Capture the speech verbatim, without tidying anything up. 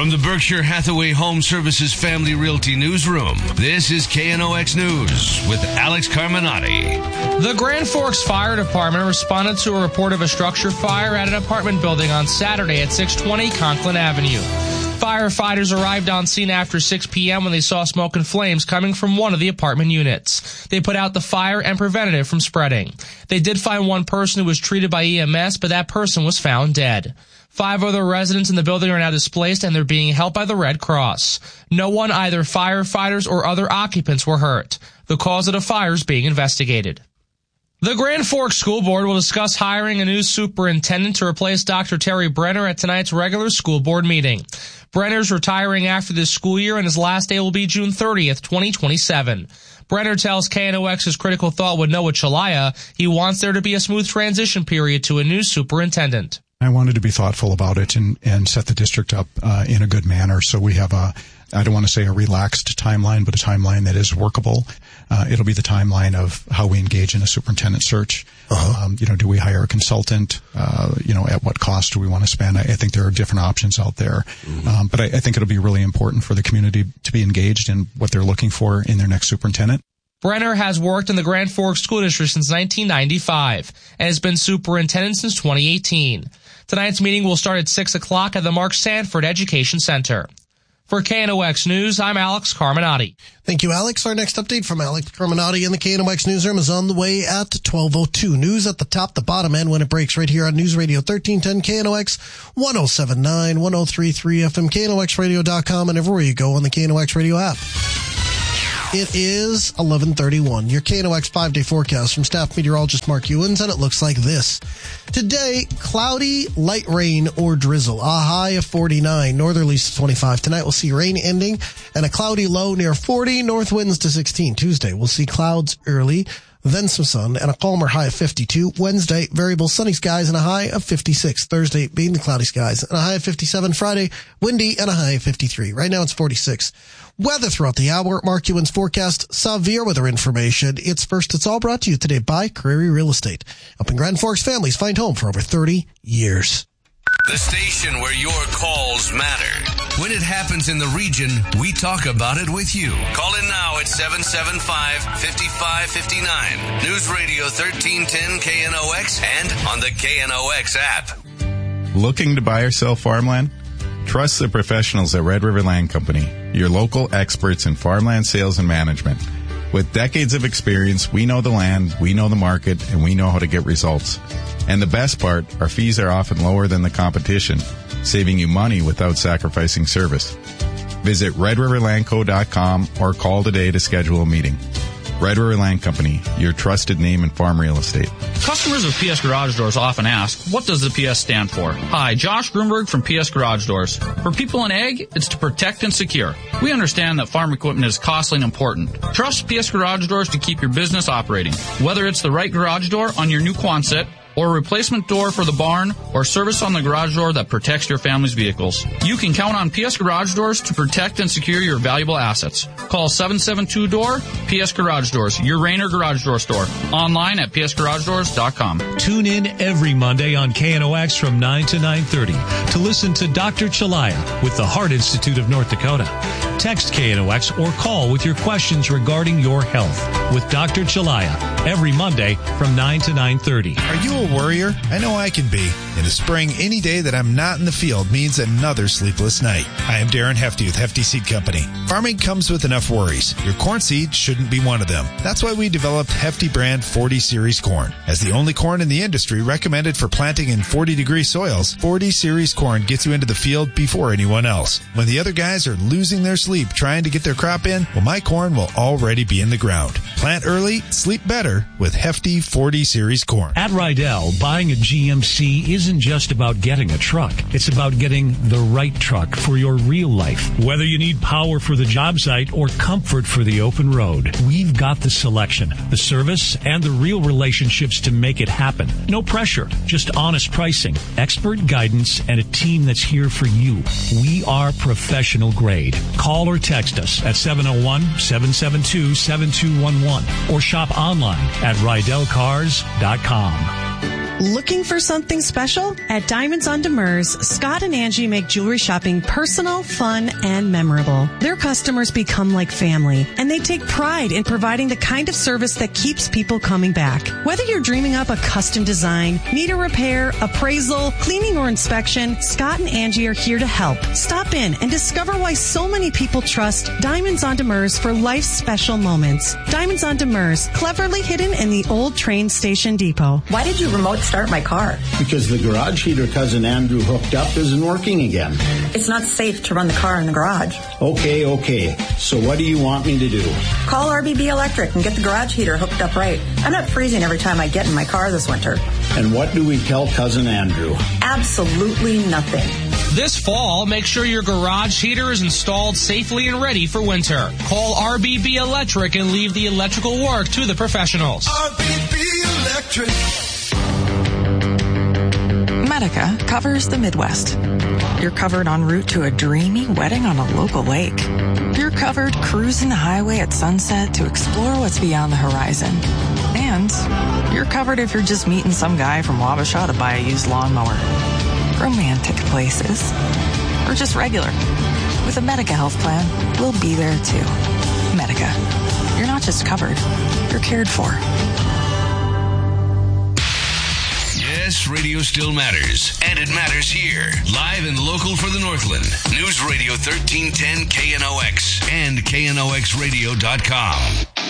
From the Berkshire Hathaway Home Services Family Realty Newsroom, this is K N O X News with Alex Carminati. The Grand Forks Fire Department responded to a report of a structure fire at an apartment building on Saturday at six twenty Conklin Avenue. Firefighters arrived on scene after six p.m. when they saw smoke and flames coming from one of the apartment units. They put out the fire and prevented it from spreading. They did find one person who was treated by E M S, but that person was found dead. Five other residents in the building are now displaced and they're being helped by the Red Cross. No one, either firefighters or other occupants, were hurt. The cause of the fire is being investigated. The Grand Forks School Board will discuss hiring a new superintendent to replace Doctor Terry Brenner at tonight's regular school board meeting. Brenner's retiring after this school year, and his last day will be June thirtieth, twenty twenty-seven. Brenner tells K N O X's Critical Thought with Noah Chalaya he wants there to be a smooth transition period to a new superintendent. I wanted to be thoughtful about it and, and set the district up uh, in a good manner. So we have a, I don't want to say a relaxed timeline, but a timeline that is workable. Uh, it'll be the timeline of how we engage in a superintendent search. Uh-huh. Um, you know, do we hire a consultant? Uh, you know, at what cost do we want to spend? I, I think there are different options out there. Mm-hmm. Um, but I, I think it'll be really important for the community to be engaged in what they're looking for in their next superintendent. Brenner has worked in the Grand Forks School District since nineteen ninety-five and has been superintendent since twenty eighteen. Tonight's meeting will start at six o'clock at the Mark Sanford Education Center. For K N O X News, I'm Alex Carminati. Thank you, Alex. Our next update from Alex Carminati in the K N O X Newsroom is on the way at twelve oh two. News at the top, the bottom, and when it breaks right here on News Radio thirteen ten K N O X, one oh seven point nine, one oh three point three F M, K N O X radio dot com, and everywhere you go on the K N O X radio app. It is eleven thirty-one. Your K N O X five-day forecast from staff meteorologist Mark Ewens, and it looks like this. Today, cloudy, light rain or drizzle. A high of forty-nine, northerlies to twenty-five. Tonight, we'll see rain ending and a cloudy low near forty, north winds to sixteen. Tuesday, we'll see clouds early, then some sun, and a calmer high of fifty-two. Wednesday, variable sunny skies and a high of fifty-six. Thursday, being the cloudy skies and a high of fifty-seven. Friday, windy and a high of fifty-three. Right now, it's forty-six. Weather throughout the hour. Mark Ewens forecast severe weather information. It's First It's All brought to you today by Prairie Real Estate. Helping Grand Forks families find home for over thirty years. The station where your calls matter. When it happens in the region, we talk about it with you. Call in now at seven seven five, five five five nine. News Radio thirteen ten K N O X and on the K N O X app. Looking to buy or sell farmland? Trust the professionals at Red River Land Company, your local experts in farmland sales and management. With decades of experience, we know the land, we know the market, and we know how to get results. And the best part, our fees are often lower than the competition, saving you money without sacrificing service. Visit red river land co dot com or call today to schedule a meeting. Red River Land Company, your trusted name in farm real estate. Customers of P S Garage Doors often ask, what does the P S stand for? Hi, Josh Grunberg from P S Garage Doors. For people in ag, it's to protect and secure. We understand that farm equipment is costly and important. Trust P S Garage Doors to keep your business operating. Whether it's the right garage door on your new Quonset, or a replacement door for the barn, or service on the garage door that protects your family's vehicles. You can count on P S Garage Doors to protect and secure your valuable assets. Call seven seven two D O O R, P S Garage Doors, your Rainer Garage Door store. Online at P S garage doors dot com. Tune in every Monday on K N O X from nine to nine thirty to listen to Doctor Chalaya with the Heart Institute of North Dakota. Text K N O X or call with your questions regarding your health with Doctor Chalaya every Monday from nine to nine thirty. Are you a worrier? I know I can be. In the spring, any day that I'm not in the field means another sleepless night. I am Darren Hefty with Hefty Seed Company. Farming comes with enough worries. Your corn seed shouldn't be one of them. That's why we developed Hefty brand forty series corn. As the only corn in the industry recommended for planting in forty degree soils, forty series corn gets you into the field before anyone else. When the other guys are losing their sleep trying to get their crop in, well, my corn will already be in the ground. Plant early, sleep better with Hefty forty series corn. At Rydell, buying a G M C isn't just about getting a truck. It's about getting the right truck for your real life. Whether you need power for the job site or comfort for the open road, we've got the selection, the service, and the real relationships to make it happen. No pressure, just honest pricing, expert guidance, and a team that's here for you. We are professional grade. Call or text us at seven oh one, seven seven two, seven two one one or shop online at rydell cars dot com. Looking for something special? At Diamonds on Demers, Scott and Angie make jewelry shopping personal, fun, and memorable. Their customers become like family, and they take pride in providing the kind of service that keeps people coming back. Whether you're dreaming up a custom design, need a repair, appraisal, cleaning, or inspection, Scott and Angie are here to help. Stop in and discover why so many people trust Diamonds on Demers for life's special moments. Diamonds on Demers, cleverly hidden in the old train station depot. Why did you remote start my car? Because the garage heater cousin Andrew hooked up isn't working again. It's not safe to run the car in the garage. Okay, okay. So what do you want me to do? Call R B B Electric and get the garage heater hooked up right. I'm not freezing every time I get in my car this winter. And what do we tell cousin Andrew? Absolutely nothing. This fall, make sure your garage heater is installed safely and ready for winter. Call R B B Electric and leave the electrical work to the professionals. R B B Electric. Medica covers the Midwest. You're covered en route to a dreamy wedding on a local lake. You're covered cruising the highway at sunset to explore what's beyond the horizon. And you're covered if you're just meeting some guy from Wabasha to buy a used lawnmower. Romantic places. Or just regular. With a Medica health plan, we'll be there too. Medica. You're not just covered, you're cared for. Yes, radio still matters, and it matters here. Live and local for the Northland. News Radio thirteen ten K N O X and K N O X radio dot com.